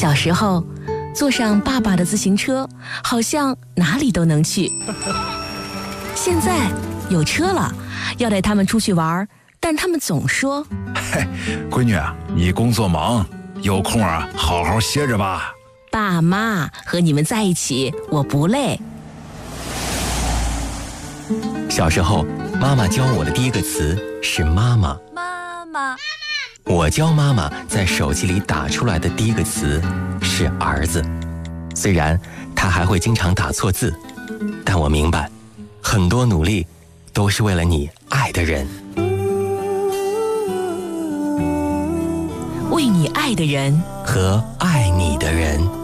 小时候，坐上爸爸的自行车，好像哪里都能去。现在有车了，要带他们出去玩，但他们总说：“ 嘿，闺女，你工作忙，有空啊，好好歇着吧。” 爸妈和你们在一起，我不累。 小时候，妈妈教我的第一个词是妈妈。 妈妈。 我教妈妈在手机里打出来的第一个词是儿子。虽然她还会经常打错字，但我明白，很多努力都是为了你爱的人。 为你爱的人和爱你的人。